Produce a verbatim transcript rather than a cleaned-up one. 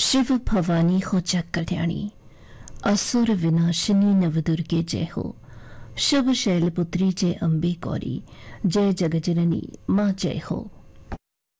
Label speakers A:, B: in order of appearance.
A: शिव भवानी हो च कल्याणी, असुर विनाशिनी नवदुर्गे जय हो। शुभ शैलपुत्री जय अम्बे गौरी, जय जगजननी माँ जय हो।